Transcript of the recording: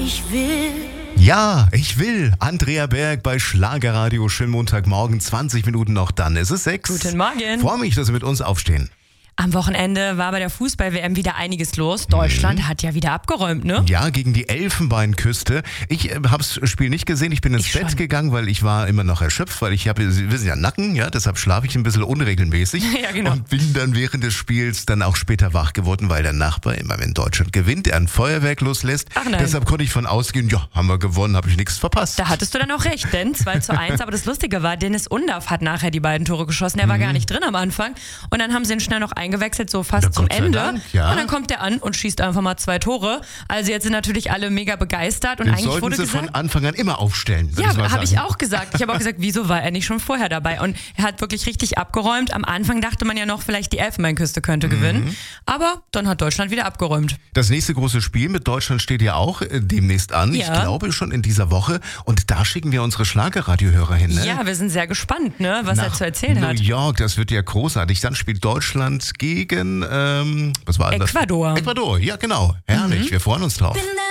ich will. Ja, ich will. Andrea Berg bei Schlagerradio. Schönen Montagmorgen, 20 Minuten noch, dann ist es 6. Guten Morgen. Freue mich, dass Sie mit uns aufstehen. Am Wochenende war bei der Fußball-WM wieder einiges los. Deutschland hat ja wieder abgeräumt, ne? Ja, gegen die Elfenbeinküste. Ich habe das Spiel nicht gesehen. Ich bin ins Bett schon. gegangen, weil ich war immer noch erschöpft, weil ich habe, Sie wissen ja, Nacken, ja, deshalb schlafe ich ein bisschen unregelmäßig. Ja, genau. Und bin dann während des Spiels dann auch später wach geworden, weil der Nachbar, immer wenn Deutschland gewinnt, er ein Feuerwerk loslässt. Ach nein. Deshalb konnte ich von ausgehen, ja, haben wir gewonnen, habe ich nichts verpasst. Da hattest du dann auch recht, denn 2:1. Aber das Lustige war, Dennis Undaff hat nachher die beiden Tore geschossen. Der war gar nicht drin am Anfang. Und dann haben sie ihn schnell noch eingewechselt, so fast zum Gott sei Ende. Dank, ja. Und dann kommt er an und schießt einfach mal 2 Tore. Also jetzt sind natürlich alle mega begeistert. Und Den eigentlich sollten wurde Sie gesagt... von Anfang an immer aufstellen. würde Ja, mal habe ich sagen. auch gesagt. Ich habe auch gesagt, wieso war er nicht schon vorher dabei? Und er hat wirklich richtig abgeräumt. Am Anfang dachte man ja noch, vielleicht die Elfenbeinküste könnte gewinnen. Aber dann hat Deutschland wieder abgeräumt. Das nächste große Spiel mit Deutschland steht ja auch demnächst an. Ja. Ich glaube schon in dieser Woche. Und da schicken wir unsere Schlagerradiohörer hin. Ne? Ja, wir sind sehr gespannt, ne, was er Nach zu erzählen New hat. York, das wird ja großartig. Dann spielt Deutschland gegen, was war denn das? Ecuador. Ecuador, ja genau. Herrlich, wir freuen uns drauf. Bin